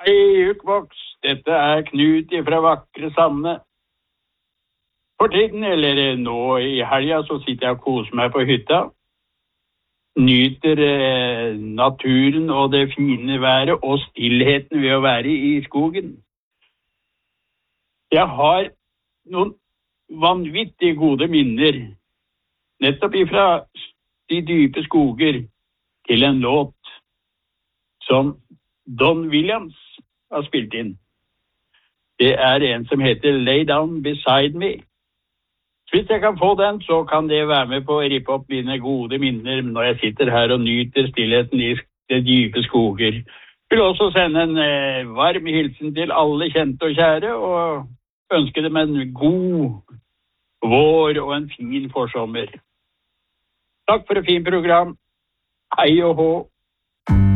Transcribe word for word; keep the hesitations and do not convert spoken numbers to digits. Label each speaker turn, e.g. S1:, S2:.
S1: Hei, Ukvoks. Dette er Knut fra vakre Sande. For tiden, eller nå i helga, så sitter jeg og koser meg på hytta. Nyter eh, naturen og det fine været og stillheten ved å være i skogen. Jeg har noen vanvittig gode minner, nettopp ifra de dype skoger, til en låt som Don Williams har spilt inn. Det er en som heter Lay Down Beside Me. Så hvis jeg kan få den, så kan det være med på å rippe opp mine gode minner når jeg sitter her og nyter stillheten i de dype skoger. Jeg vil også sende en eh, varm hilsen til alle kjente og kjære, og ønske dem en god vår og en fin forsommer. Takk for et fint program. Hei og hå.